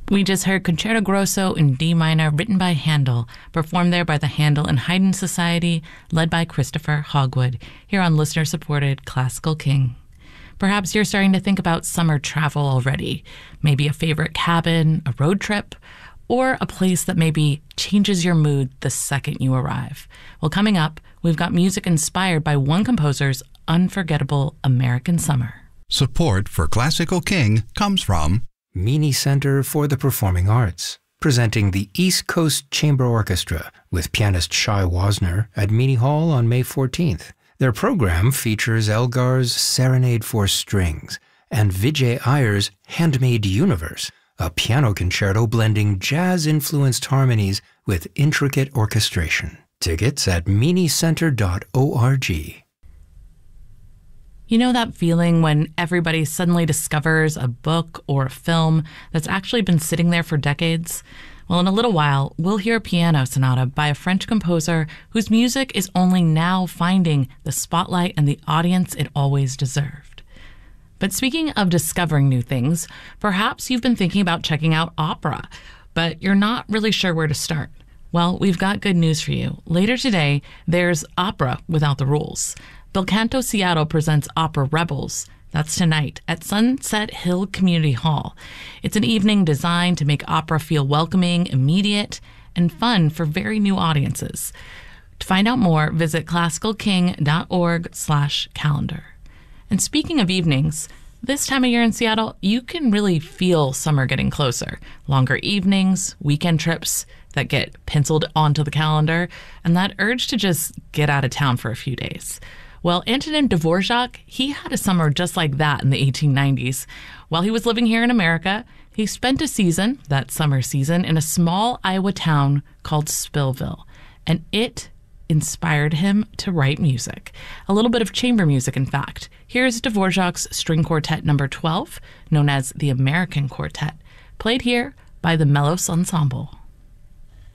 We just heard Concerto Grosso in D minor, written by Handel, performed there by the Handel and Haydn Society, led by Christopher Hogwood, here on listener-supported Classical King. Perhaps you're starting to think about summer travel already, maybe a favorite cabin, a road trip, or a place that maybe changes your mood the second you arrive. Well, coming up, we've got music inspired by one composer's unforgettable American summer. Support for Classical King comes from Meany Center for the Performing Arts, presenting the East Coast Chamber Orchestra with pianist Shai Wasner at Meany Hall on May 14th. Their program features Elgar's Serenade for Strings and Vijay Iyer's Handmade Universe, a piano concerto blending jazz-influenced harmonies with intricate orchestration. Tickets at meanycenter.org. You know that feeling when everybody suddenly discovers a book or a film that's actually been sitting there for decades? Well, in a little while, we'll hear a piano sonata by a French composer whose music is only now finding the spotlight and the audience it always deserved. But speaking of discovering new things, perhaps you've been thinking about checking out opera, but you're not really sure where to start. Well, we've got good news for you. Later today, there's Opera Without the Rules. Belcanto Seattle presents Opera Rebels. That's tonight at Sunset Hill Community Hall. It's an evening designed to make opera feel welcoming, immediate, and fun for very new audiences. To find out more, visit classicalking.org/calendar. And speaking of evenings, this time of year in Seattle, you can really feel summer getting closer. Longer evenings, weekend trips that get penciled onto the calendar, and that urge to just get out of town for a few days. Well, Antonin Dvorak, he had a summer just like that in the 1890s. While he was living here in America, he spent a season, that summer season, in a small Iowa town called Spillville, and it inspired him to write music. A little bit of chamber music, in fact. Here's Dvorak's String Quartet number 12, known as the American Quartet, played here by the Melos Ensemble.